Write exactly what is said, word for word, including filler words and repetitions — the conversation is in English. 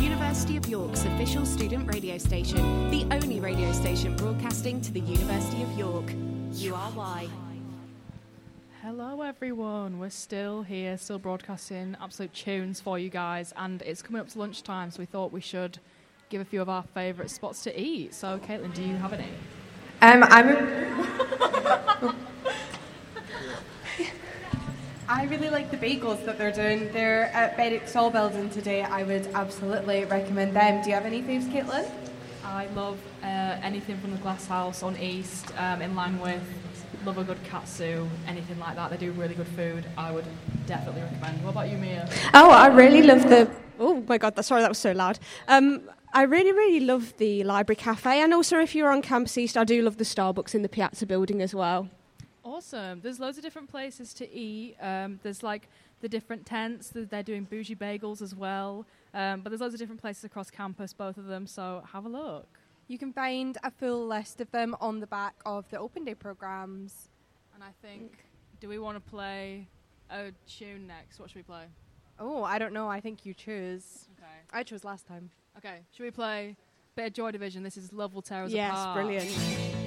University of York's official student radio station, the only radio station broadcasting to the University of York. U R Y. Hello everyone, we're still here, still broadcasting absolute tunes for you guys, and it's coming up to lunchtime, so we thought we should give a few of our favourite spots to eat. So Caitlin, do you have any? Um, I'm a... I really like the bagels that they're doing. They're at Berwick Stall Building today. I would absolutely recommend them. Do you have any faves, Caitlin? I love uh, anything from the Glass House on East, um, in Langwith. Love a good katsu, anything like that. They do really good food. I would definitely recommend. What about you, Mia? Oh, I really love the... Oh, my God, sorry, that was so loud. Um, I really, really love the Library Cafe. And also, if you're on Campus East, I do love the Starbucks in the Piazza building as well. Awesome. There's loads of different places to eat. Um, there's, like, the different tents. They're doing bougie bagels as well. Um, but there's loads of different places across campus, both of them, so have a look. You can find a full list of them on the back of the Open Day programmes. And I think, do we want to play a tune next? What should we play? Oh, I don't know. I think you choose. Okay. I chose last time. Okay. Should we play a bit of Joy Division? This is Love Will Tear Us Yes, Apart. brilliant.